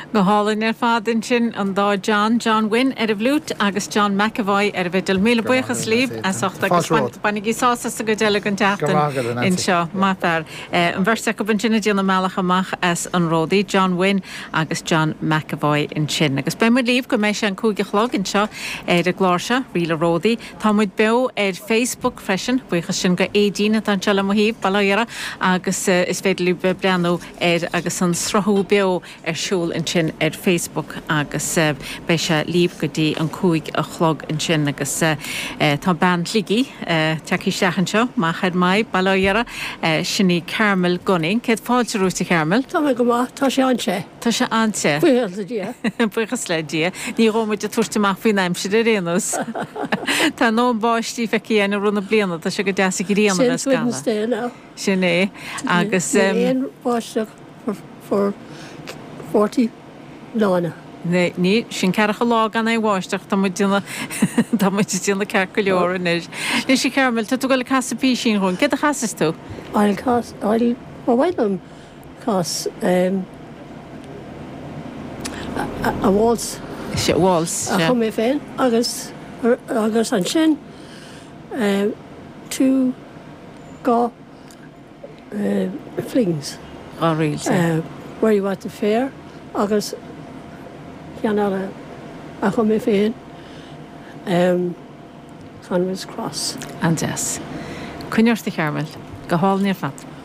Go hálainn ar fádan sin an dá John Wynne ar a bhlút agus John McAvoy ar a bheith dul míle buchas líb as agus bannig í sása go deile an teachtain in seo mátar. An bhirsa go ban sinna díanana meach amach as an ródaí John Wynne agus John McAvoy in sin. Agus be mu líb go mééis an cúige chlog in seo ar a gláirse riile ródaí. Tá muid be ar Facebook freisin buchas sin go édíine an teala mohíh bailíara agus is féidir líb breanú ar agus an srathú be ar siúil in sin ar Facebook agus beise líb go dtí an cúig a chlog in sin agus tá ban ligí teí seachan seo má chad mai bailíara sinní Carmel Gunning. Céad fáilte rúta Carmel? Tá go má tá sé anse. Tá sé anse. Buchas ledí. Ní rómuid a tuairteach fao naimse de réanús. Tá nó báistí feici ana runna bliana tá se go deasa go réanana scanna. Sin é agus éon báisteach for 40 lána. Ní sin cecha lá gan é bháisteach tá dína ceir go leor is. Ní sé Carmel tú go le casapí sin chun. Cé a chasas tú? Áil bhhaidm cás a bháils. sé bháils. A chu mé féin agus an sin tú gá flings. Á riil. Where you want to fair agus ceanna a chu mé féin Conway's Cross. An des. Cuineirta Carmel go háil níor fat.